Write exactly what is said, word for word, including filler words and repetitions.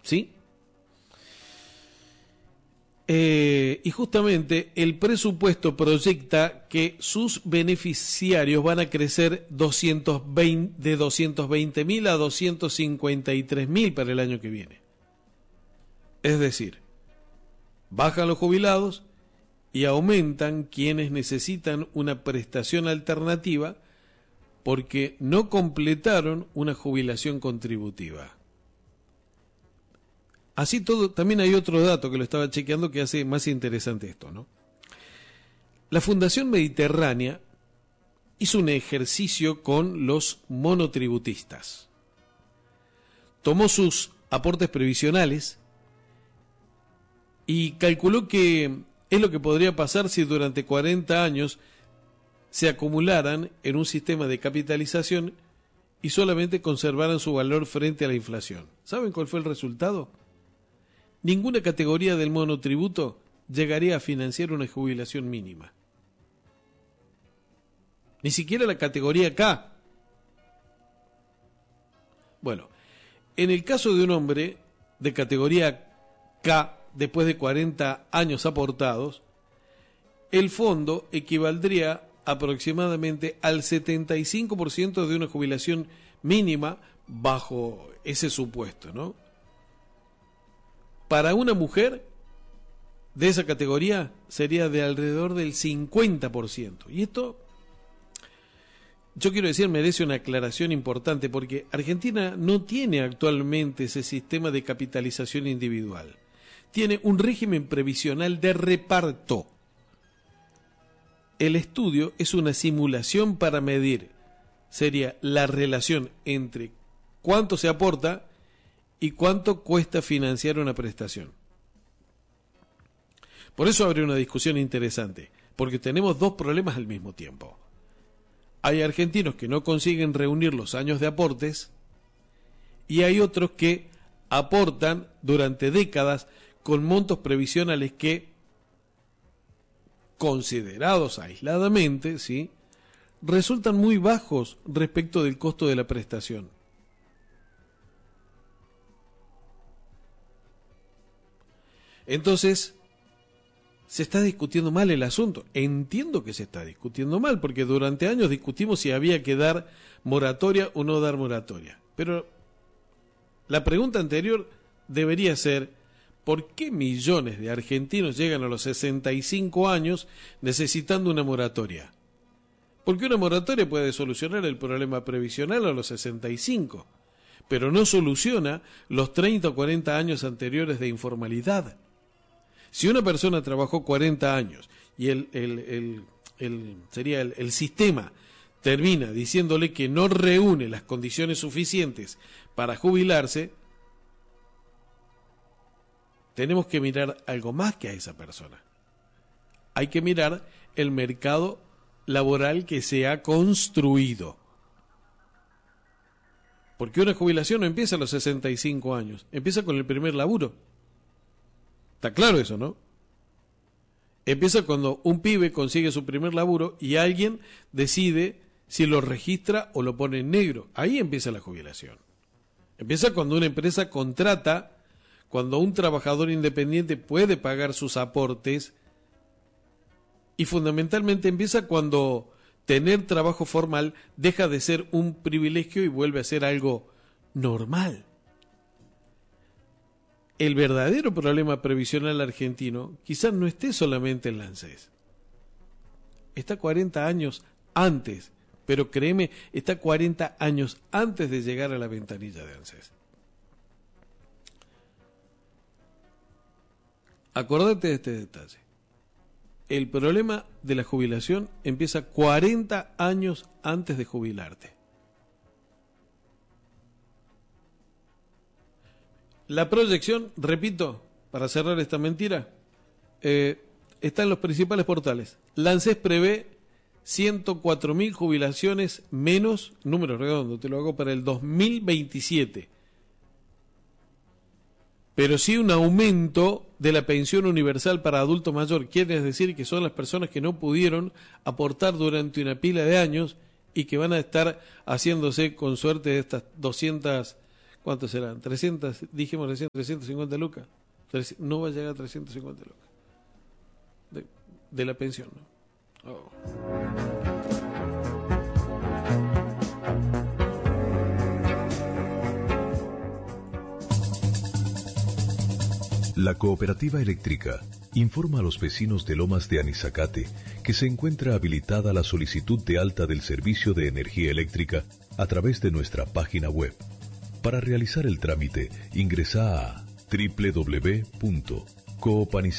¿sí? Eh, y justamente el presupuesto proyecta que sus beneficiarios van a crecer doscientos veinte, de doscientos veinte mil a doscientos cincuenta y tres mil para el año que viene. Es decir, bajan los jubilados y aumentan quienes necesitan una prestación alternativa porque no completaron una jubilación contributiva. Así todo, también hay otro dato que lo estaba chequeando que hace más interesante esto, ¿no? La Fundación Mediterránea hizo un ejercicio con los monotributistas. Tomó sus aportes previsionales y calculó que es lo que podría pasar si durante cuarenta años se acumularan en un sistema de capitalización y solamente conservaran su valor frente a la inflación. ¿Saben cuál fue el resultado? Ninguna categoría del monotributo llegaría a financiar una jubilación mínima. Ni siquiera la categoría K. Bueno, en el caso de un hombre de categoría K, después de cuarenta años aportados, el fondo equivaldría aproximadamente al setenta y cinco por ciento de una jubilación mínima bajo ese supuesto, ¿no? Para una mujer de esa categoría sería de alrededor del cincuenta por ciento. Y esto, yo quiero decir, merece una aclaración importante porque Argentina no tiene actualmente ese sistema de capitalización individual. Tiene un régimen previsional de reparto. El estudio es una simulación para medir, sería la relación entre cuánto se aporta y cuánto cuesta financiar una prestación. Por eso abre una discusión interesante, porque tenemos dos problemas al mismo tiempo. Hay argentinos que no consiguen reunir los años de aportes y hay otros que aportan durante décadas con montos previsionales que, considerados aisladamente, ¿sí?, resultan muy bajos respecto del costo de la prestación. Entonces, se está discutiendo mal el asunto. Entiendo que se está discutiendo mal, porque durante años discutimos si había que dar moratoria o no dar moratoria. Pero la pregunta anterior debería ser, ¿por qué millones de argentinos llegan a los sesenta y cinco años necesitando una moratoria? Porque una moratoria puede solucionar el problema previsional a los sesenta y cinco, pero no soluciona los treinta o cuarenta años anteriores de informalidad. Si una persona trabajó cuarenta años y el, el, el, el, sería el, el sistema termina diciéndole que no reúne las condiciones suficientes para jubilarse, tenemos que mirar algo más que a esa persona. Hay que mirar el mercado laboral que se ha construido. Porque una jubilación no empieza a los sesenta y cinco años, empieza con el primer laburo. Está claro eso, ¿no? Empieza cuando un pibe consigue su primer laburo y alguien decide si lo registra o lo pone en negro. Ahí empieza la jubilación. Empieza cuando una empresa contrata, cuando un trabajador independiente puede pagar sus aportes, y fundamentalmente empieza cuando tener trabajo formal deja de ser un privilegio y vuelve a ser algo normal. El verdadero problema previsional argentino quizás no esté solamente en la ANSES. Está cuarenta años antes, pero créeme, está cuarenta años antes de llegar a la ventanilla de ANSES. Acordate de este detalle. El problema de la jubilación empieza cuarenta años antes de jubilarte. La proyección, repito, para cerrar esta mentira, eh, está en los principales portales. La ANSES prevé ciento cuatro mil jubilaciones menos, número redondo, te lo hago para el dos mil veintisiete. Pero sí un aumento de la pensión universal para adulto mayor, quiere decir que son las personas que no pudieron aportar durante una pila de años y que van a estar haciéndose con suerte de estas doscientas ¿Cuántos serán? trescientos, dijimos recién, trescientos cincuenta lucas. No va a llegar a trescientos cincuenta lucas. De, de la pensión, ¿no? Oh. La Cooperativa Eléctrica informa a los vecinos de Lomas de Anizacate que se encuentra habilitada la solicitud de alta del servicio de energía eléctrica a través de nuestra página web. Para realizar el trámite, ingresa a doble u doble u doble u punto coopanizacate